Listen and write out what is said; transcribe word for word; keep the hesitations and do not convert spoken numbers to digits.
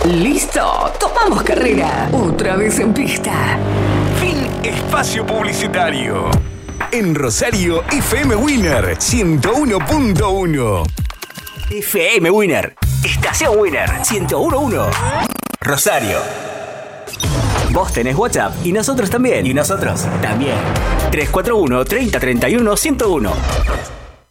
Listo, tomamos carrera. Otra vez en pista. Fin espacio publicitario. En Rosario, F M Winner ciento uno punto uno. F M Winner. Estación Winner ciento uno punto uno. Rosario. Vos tenés WhatsApp y nosotros también. Y nosotros también. tres cuatro uno, treinta, treinta y uno, ciento uno.